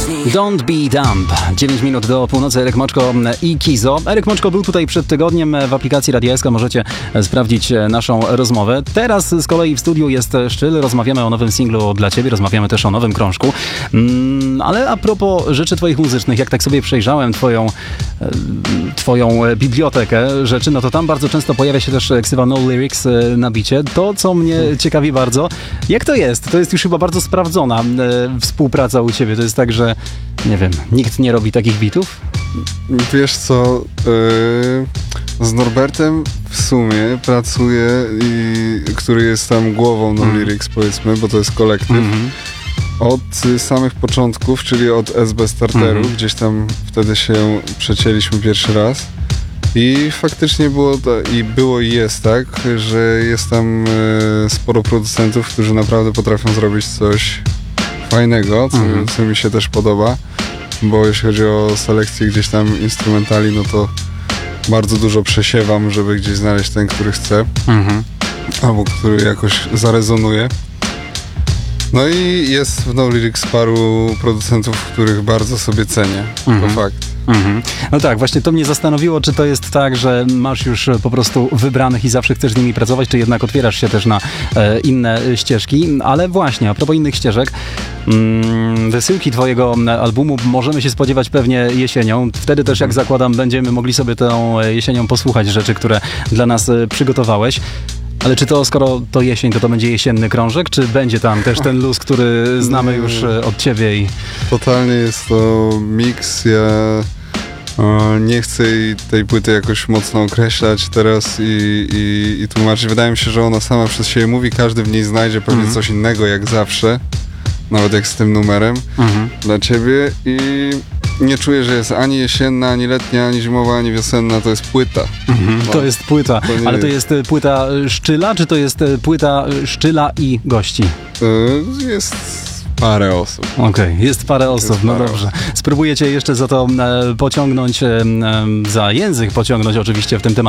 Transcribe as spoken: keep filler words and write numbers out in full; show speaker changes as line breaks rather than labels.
Don't be dumb. dziewięć minut do północy. Eryk Moczko i Kizo. Eryk Moczko był tutaj przed tygodniem w aplikacji Radia S K. Możecie sprawdzić naszą rozmowę. Teraz z kolei w studiu jest Szczyl. Rozmawiamy o nowym singlu dla ciebie. Rozmawiamy też o nowym krążku. Mm, ale a propos rzeczy twoich muzycznych, jak tak sobie przejrzałem twoją, twoją bibliotekę rzeczy, no to tam bardzo często pojawia się też ksywa No Lyrics na bicie. To, co mnie ciekawi bardzo, jak to jest? To jest już chyba bardzo sprawdzona współpraca u ciebie. To jest tak, że nie wiem, nikt nie robi takich bitów?
Wiesz co, yy, z Norbertem w sumie pracuję, i, który jest tam głową No mm. Lyrics, powiedzmy, bo to jest kolektyw. Mm-hmm. Od y, samych początków, czyli od S B Starteru, mm-hmm. gdzieś tam wtedy się przecięliśmy pierwszy raz. I faktycznie było to, i było i jest tak, że jest tam y, sporo producentów, którzy naprawdę potrafią zrobić coś fajnego, co, mm. co mi się też podoba, bo jeśli chodzi o selekcję gdzieś tam instrumentali, no to bardzo dużo przesiewam, żeby gdzieś znaleźć ten, który chcę, mm-hmm. albo który jakoś zarezonuje. No i jest w No Lyrics paru producentów, których bardzo sobie cenię, mm-hmm. to fakt.
Mm-hmm. No tak, właśnie to mnie zastanowiło, czy to jest tak, że masz już po prostu wybranych i zawsze chcesz z nimi pracować, czy jednak otwierasz się też na e, inne ścieżki, ale właśnie, a propos innych ścieżek, mm, wysyłki twojego albumu możemy się spodziewać pewnie jesienią, wtedy też jak zakładam będziemy mogli sobie tą jesienią posłuchać rzeczy, które dla nas e, przygotowałeś. Ale czy to, skoro to jesień, to to będzie jesienny krążek, czy będzie tam też ten luz, który znamy już od ciebie? I...
Totalnie jest to miks. Ja o, nie chcę tej płyty jakoś mocno określać teraz i, i, i tłumaczyć. Wydaje mi się, że ona sama przez siebie mówi, każdy w niej znajdzie pewnie mm-hmm. coś innego jak zawsze, nawet jak z tym numerem mm-hmm. dla ciebie i nie czuję, że jest ani jesienna, ani letnia, ani zimowa, ani wiosenna, to jest płyta.
Mhm, no, to jest płyta, to ale to jest płyta Szczyla, czy to jest płyta Szczyla i gości?
Jest parę osób.
Okej, okay, jest parę osób, jest no parę dobrze. Osób. Spróbuję cię jeszcze za to e, pociągnąć, e, za język pociągnąć oczywiście w tym temacie.